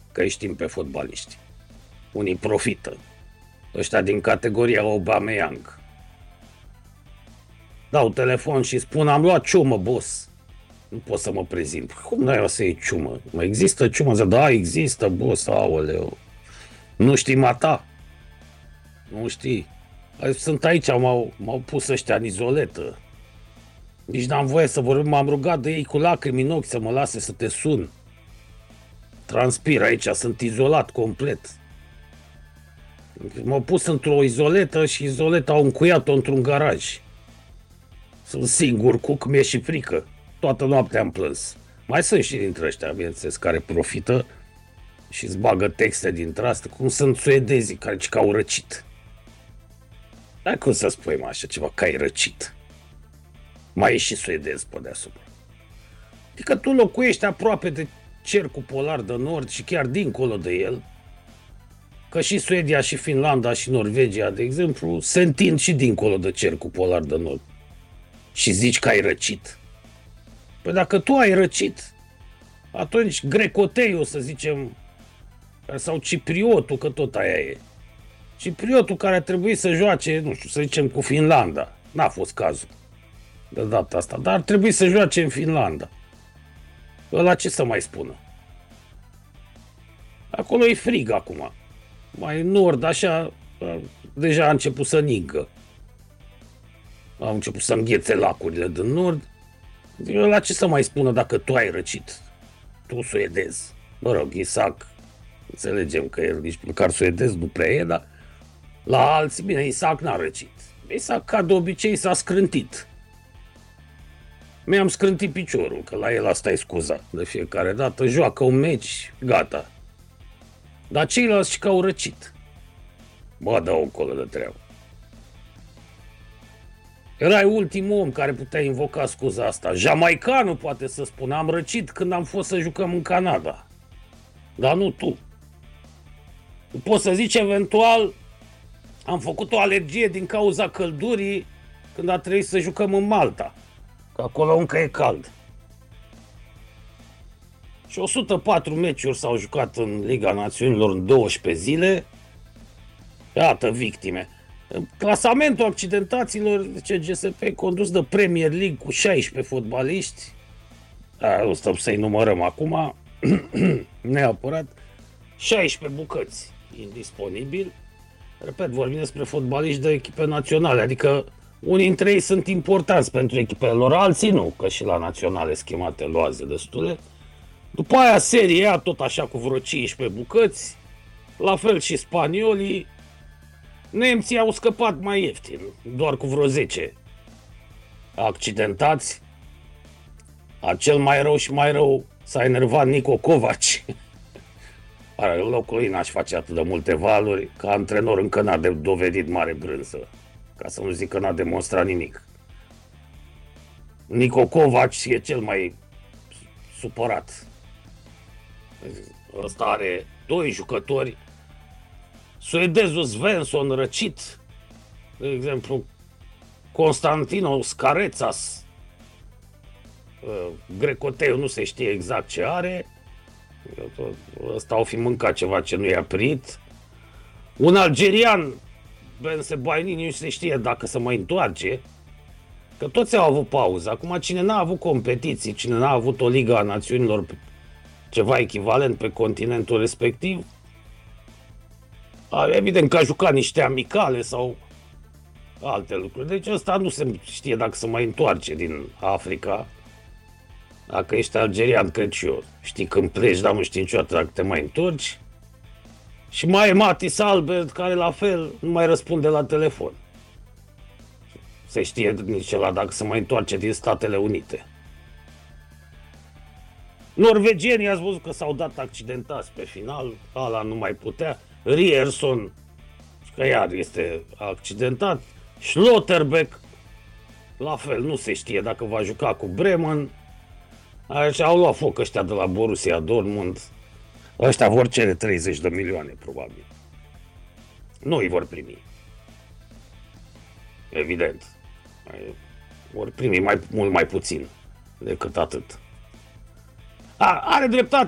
că îi știm pe fotbaliști. Unii profită. Ăștia din categoria Aubameyang. Dau telefon și spun, am luat ciumă, boss. Nu pot să mă prezint. Cum n-ai o să iei ciumă? Mai există ciumă? Zic, da, există, boss, aoleu. Nu știi mata? Nu știi? Sunt aici, m-au pus ăștia în izoletă. Nici n-am voie să vorbim, m-am rugat de ei cu lacrimi în ochi să mă lase să te sun. Transpir aici, sunt izolat complet. M-au pus într-o izoletă și izoleta au încuiat-o într-un garaj. Sunt singur, cuc, mi-e și frică. Toată noaptea am plâns. Mai sunt și dintre ăștia, bineînțeles, care profită și îți bagă texte dintre astea, cum sunt suedezii care zic că au răcit. Dar cum să spui mai așa ceva, că ai răcit? Mai e și suedez pe deasupra. Adică tu locuiești aproape de cercul polar de nord și chiar dincolo de el, că și Suedia și Finlanda și Norvegia, de exemplu, se întind și dincolo de cercul polar de nord. Și zici că ai răcit. Păi dacă tu ai răcit, atunci Grecoteiul, să zicem, sau Cipriotul, că tot aia e. Cipriotul care a trebuit să joace, nu știu, să zicem cu Finlanda. N-a fost cazul de data asta, dar ar trebui să joace în Finlanda. Ăla ce să mai spună? Acolo e frig acum. Mai în nord, așa, deja a început să ningă. Au început să înghețe lacurile din nord. La ce să mai spună dacă tu ai răcit? Tu suedez. Mă rog, Isaac, înțelegem că el nici măcar suedez nu prea e, dar la alții, bine, Isaac n-a răcit. Isaac, ca de obicei, s-a scrântit. Mi-am scrântit piciorul, că la el asta e scuza de fiecare dată. Joacă un meci, gata. Dar ceilalți și că au răcit. Bă, dă-o încolo de treabă. Erai ultimul om care putea invoca scuza asta. Jamaicanul poate să spună, am răcit când am fost să jucăm în Canada. Dar nu tu. Tu poți să zici eventual, am făcut o alergie din cauza căldurii când a trebuit să jucăm în Malta. Că acolo încă e cald. Și 104 meciuri s-au jucat în Liga Națiunilor în 12 zile. Iată victime. Clasamentul accidentaților, zice GSP, condus de Premier League cu 16 fotbaliști. Nu stăm să-i numărăm acum, neapărat. 16 bucăți indisponibili. Repet, vorbim despre fotbaliști de echipe naționale, adică unii dintre ei sunt importanți pentru echipele lor, alții nu, că și la naționale schemate loaze destule. După aia Serie A, tot așa cu vreo 15 bucăți, la fel și spaniolii. Nemții au scăpat mai ieftin, doar cu vreo 10 accidentați. Cel mai rău și mai rău s-a enervat Nico Kovac. În locul lui n-aș face atât de multe valuri, ca antrenor încă n-a dovedit mare brânză, ca să nu zic că n-a demonstrat nimic. Nico Kovac e cel mai supărat. Ăsta are 2 jucători. Suedezul Svensson răcit, de exemplu, Constantino Scarețas, Grecoteu nu se știe exact ce are, ăsta o fi mâncat ceva ce nu i-a prit. Un algerian, Ben Sebaini, nu se știe dacă se mai întoarce, că toți au avut pauză. Acum cine n-a avut competiții, cine n-a avut o Liga a Națiunilor, ceva echivalent pe continentul respectiv, evident că a jucat niște amicale sau alte lucruri. Deci ăsta nu se știe dacă se mai întoarce din Africa. Dacă ești algerian, cred și eu. Știi când pleci, dar nu știi niciodată dacă te mai întorci. Și mai e Matis Albert, care la fel nu mai răspunde la telefon. Se știe nici ăla dacă se mai întoarce din Statele Unite. Norvegienii ați văzut că s-au dat accidentați pe final, ala nu mai putea. Rierson, că iar este accidentat. Schlotterbeck, la fel, nu se știe dacă va juca cu Bremen. Așa au luat foc ăștia de la Borussia Dortmund. Ăștia vor cere 30 de milioane, probabil. Nu îi vor primi. Evident. Vor primi mult mai puțin decât atât. Are dreptate